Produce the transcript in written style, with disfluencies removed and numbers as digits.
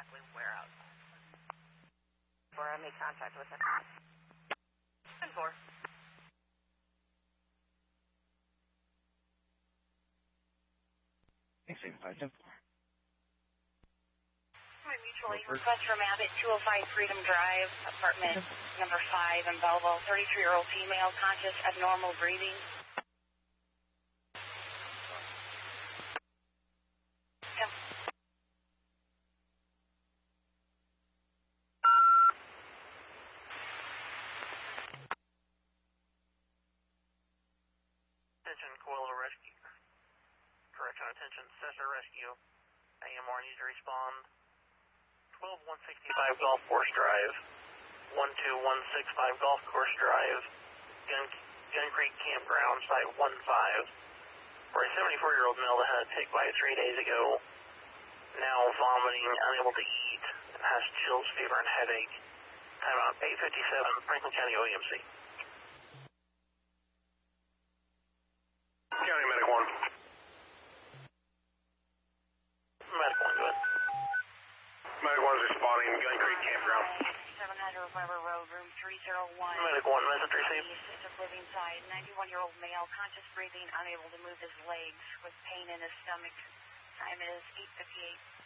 exactly where outside. Before I make contact with him. 10-4. Thanks, 5-10-4. My mutual aid request from Abbott, 205 Freedom Drive, apartment number 5 in Belleville. 33-year-old female, conscious, abnormal breathing. Attention, Coelho Rescue. Correction, attention, Cessna Rescue. AMR needs to respond. 12165 Golf Course Drive. 12165 Golf Course Drive. Gun Creek Campground, Site 15. For a 74-year-old male that had a tick bite 3 days ago. Now vomiting, unable to eat, and has chills, fever, and headache. Time out 8:57, Franklin County OEMC. County Medic 1. Medic 1, go ahead. Medic 1's responding, Gun Creek Campground. 700 River Road, room 301. Medic 1, message received. Assisted living side, 91-year-old male, conscious breathing, unable to move his legs, with pain in his stomach. Time is 8:58.